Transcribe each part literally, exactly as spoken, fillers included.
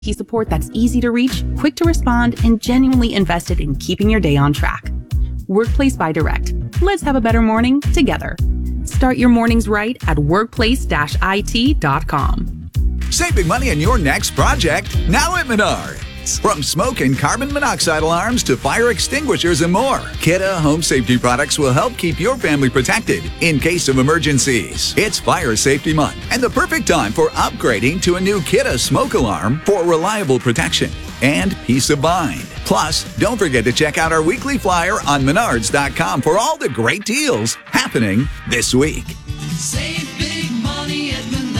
support that's easy to reach, quick to respond, and genuinely invested in keeping your day on track. Workplace by Direct. Let's have a better morning together. Start your mornings right at workplace dash I T dot com. Save big money on your next project now at Menards. From smoke and carbon monoxide alarms to fire extinguishers and more, Kidde Home Safety products will help keep your family protected in case of emergencies. It's Fire Safety Month and the perfect time for upgrading to a new Kidde smoke alarm for reliable protection and peace of mind. Plus, don't forget to check out our weekly flyer on menards dot com for all the great deals happening this week. Save big money at Menards.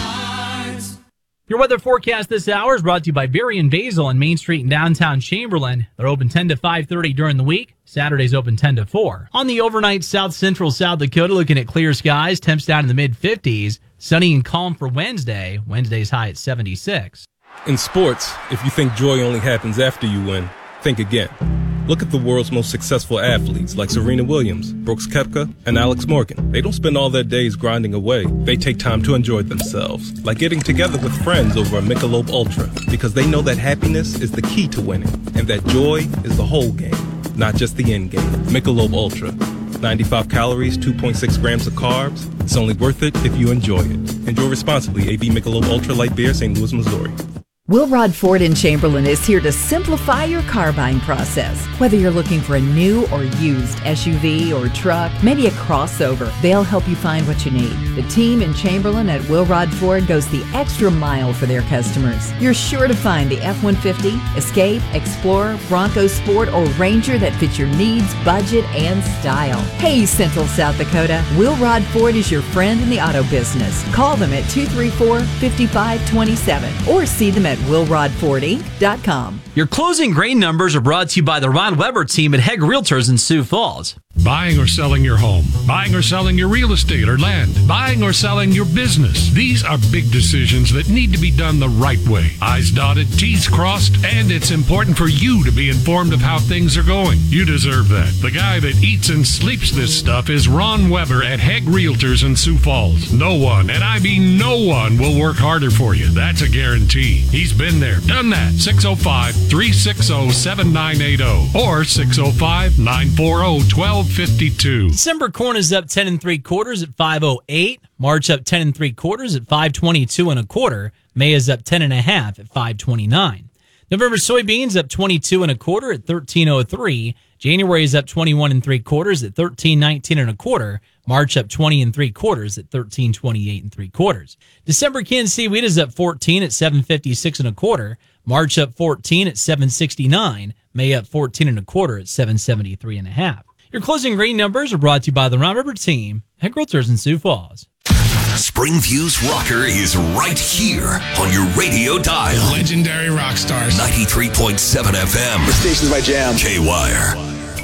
Your weather forecast this hour is brought to you by Berry and Basil on Main Street in downtown Chamberlain. They're open ten to five thirty during the week. Saturday's open ten to four. On the overnight, south central South Dakota, looking at clear skies. Temps down in the mid fifties. Sunny and calm for Wednesday. Wednesday's high at seventy-six. In sports, if you think joy only happens after you win, think again. Look at the world's most successful athletes like Serena Williams, Brooks Koepka, and Alex Morgan. They don't spend all their days grinding away. They take time to enjoy themselves, like getting together with friends over a Michelob Ultra, because they know that happiness is the key to winning, and that joy is the whole game, not just the end game. Michelob Ultra. ninety-five calories, two point six grams of carbs. It's only worth it if you enjoy it. Enjoy responsibly. A B Michelob Ultra Light Beer, Saint Louis, Missouri. Wilrod Ford in Chamberlain is here to simplify your car buying process. Whether you're looking for a new or used S U V or truck, maybe a crossover, they'll help you find what you need. The team in Chamberlain at Wilrod Ford goes the extra mile for their customers. You're sure to find the F one fifty, Escape, Explorer, Bronco Sport, or Ranger that fits your needs, budget, and style. Hey, Central South Dakota, Wilrod Ford is your friend in the auto business. Call them at two three four, five five two seven or see them at wilrod ford inc dot com. Your closing grain numbers are brought to you by the Ron Weber team at Hegg Realtors in Sioux Falls. Buying or selling your home, buying or selling your real estate or land, buying or selling your business. These are big decisions that need to be done the right way. I's dotted, T's crossed, and it's important for you to be informed of how things are going. You deserve that. The guy that eats and sleeps this stuff is Ron Weber at Hegg Realtors in Sioux Falls. No one, and I mean no one, will work harder for you. That's a guarantee. He's been there, done that. six oh five, three six oh, seven nine eight oh or six oh five, nine four oh, one two five two. December corn is up ten and three quarters at five oh eight. March up ten and three quarters at five twenty-two and a quarter. May is up ten and a half at five twenty-nine. November soybeans up twenty-two and a quarter at thirteen oh three. January is up twenty-one and three quarters at thirteen nineteen and a quarter. March up twenty and three quarters at thirteen twenty-eight and three quarters. December Kansas City wheat is up fourteen at seven fifty-six and a quarter. March up fourteen at seven sixty-nine. May up fourteen and a quarter at seven seventy-three and a half. Your closing grain numbers are brought to you by the Ron Weber team, Hegg Realtors in Sioux Falls. Springview's Rocker is right here on your radio dial. Legendary rock stars. ninety-three point seven F M. The station's my jam. K-Wire.